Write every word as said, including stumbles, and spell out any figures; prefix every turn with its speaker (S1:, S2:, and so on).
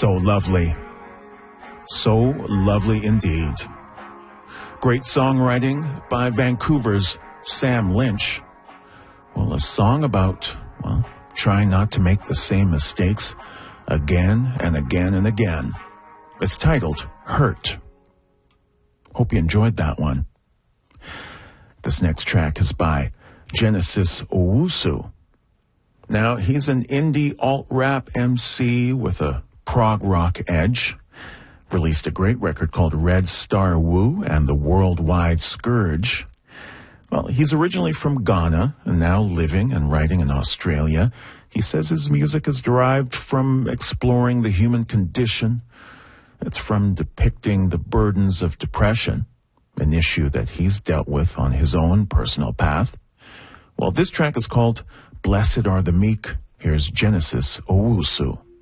S1: So lovely. So lovely indeed. Great songwriting by Vancouver's Sam Lynch. Well, a song about, well, trying not to make the same mistakes again and again and again. It's titled Hurt. Hope you enjoyed that one. This next track is by Genesis Owusu. Now, he's an indie alt-rap M C with a prog rock edge. Released a great record called Red Star Woo and the Worldwide Scourge. Well, he's originally from Ghana and now living and writing in Australia. He says his music is derived from exploring the human condition. It's from depicting the burdens of depression, an issue that he's dealt with on his own personal path. Well, this track is called Blessed Are the Meek. Here's Genesis Owusu.